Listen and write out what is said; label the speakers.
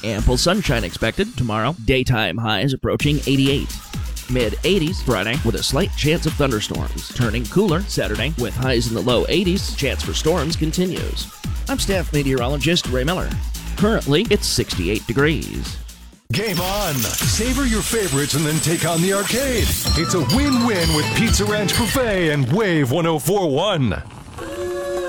Speaker 1: Ample sunshine expected tomorrow. Daytime highs approaching 88. Mid-80s Friday with a slight chance of thunderstorms. Turning cooler Saturday with highs in the low 80s. Chance for storms continues. I'm staff meteorologist Ray Miller. Currently, it's 68 degrees.
Speaker 2: Game on! Savor your favorites and then take on the arcade. It's a win-win with Pizza Ranch Buffet and Wave 1041.